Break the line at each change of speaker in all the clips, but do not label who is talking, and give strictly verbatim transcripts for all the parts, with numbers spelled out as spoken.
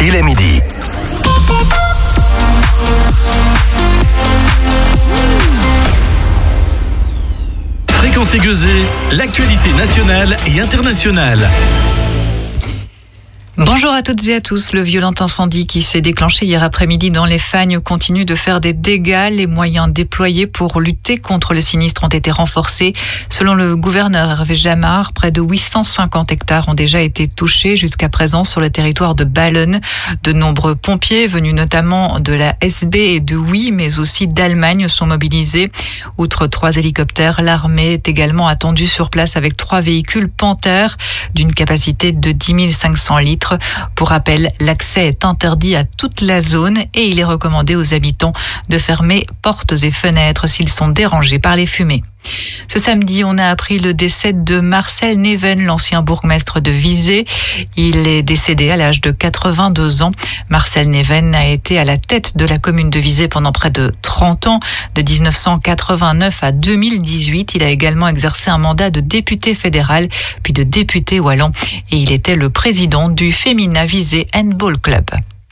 Gilles à midi. Fréquence aiguisée, l'actualité nationale et internationale.
Bonjour à toutes et à tous. Le violent incendie qui s'est déclenché hier après-midi dans les Fagnes continue de faire des dégâts. Les moyens déployés pour lutter contre le sinistre ont été renforcés. Selon le gouverneur Hervé Jamard, près de huit cent cinquante hectares ont déjà été touchés jusqu'à présent sur le territoire de Ballonne. De nombreux pompiers, venus notamment de la S B et de Huy, mais aussi d'Allemagne, sont mobilisés. Outre trois hélicoptères, l'armée est également attendue sur place avec trois véhicules Panthère d'une capacité de dix mille cinq cents litres. Pour rappel, l'accès est interdit à toute la zone et il est recommandé aux habitants de fermer portes et fenêtres s'ils sont dérangés par les fumées. Ce samedi, on a appris le décès de Marcel Neven, l'ancien bourgmestre de Visé. Il est décédé à l'âge de quatre-vingt-deux ans. Marcel Neven a été à la tête de la commune de Visé pendant près de trente ans. De dix-neuf cent quatre-vingt-neuf à deux mille dix-huit, il a également exercé un mandat de député fédéral, puis de député wallon. Et il était le président du Femina Visé Handball Club.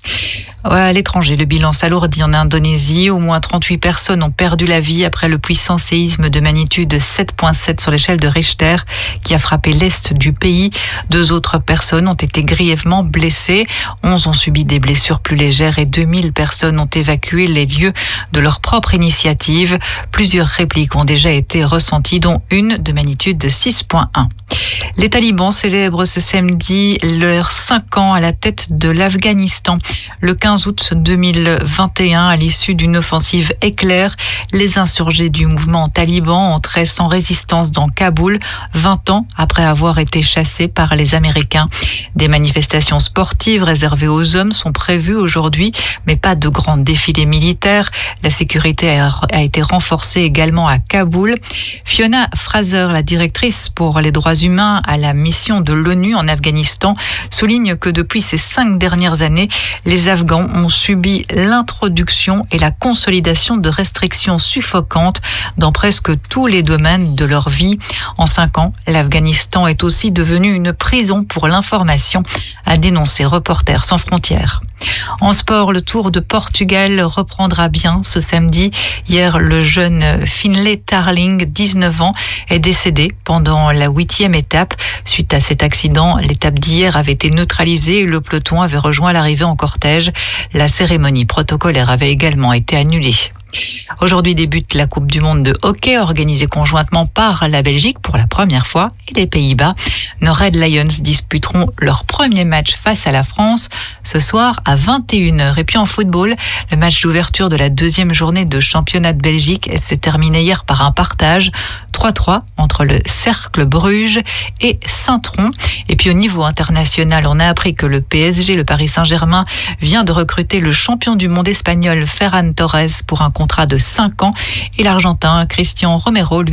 À l'étranger, le bilan s'alourdit en Indonésie. Au moins trente-huit personnes ont perdu la vie après le puissant séisme de magnitude sept virgule sept sur l'échelle de Richter qui a frappé l'est du pays. Deux autres personnes ont été grièvement blessées. Onze ont subi des blessures plus légères et deux mille personnes ont évacué les lieux de leur propre initiative. Plusieurs répliques ont déjà été ressenties, dont une de magnitude de six virgule un. Les talibans célèbrent ce samedi leurs cinq ans à la tête de l'Afghanistan. Le quinze août deux mille vingt et un, à l'issue d'une offensive éclair, les insurgés du mouvement taliban entraient sans résistance dans Kaboul, vingt ans après avoir été chassés par les Américains. Des manifestations sportives réservées aux hommes sont prévues aujourd'hui, mais pas de grands défilés militaires. La sécurité a été renforcée également à Kaboul. Fiona Fraser, la directrice pour les droits humains à la mission de l'ONU en Afghanistan, souligne que depuis ces cinq dernières années, les Afghans ont subi l'introduction et la consolidation de restrictions suffocantes dans presque tous les domaines de leur vie. En cinq ans, l'Afghanistan est aussi devenu une prison pour l'information, a dénoncé Reporters sans frontières. En sport, le Tour de Portugal reprendra bien ce samedi. Hier, le jeune Finlay Tarling, dix-neuf ans, est décédé pendant la huitième étape. Suite à cet accident, l'étape d'hier avait été neutralisée et le peloton avait rejoint l'arrivée en cortège. La cérémonie protocolaire avait également été annulée. Aujourd'hui débute la Coupe du Monde de hockey organisée conjointement par la Belgique pour la première fois et les Pays-Bas. Nos Red Lions disputeront leur premier match face à la France ce soir à vingt et une heures. Et puis en football, le match d'ouverture de la deuxième journée de championnat de Belgique s'est terminé hier par un partage trois trois entre le Cercle Bruges et Saint-Tron. Et puis au niveau international, on a appris que le P S G, le Paris Saint-Germain, vient de recruter le champion du monde espagnol Ferran Torres pour un contrat de cinq ans et l'Argentin Cristian Romero lui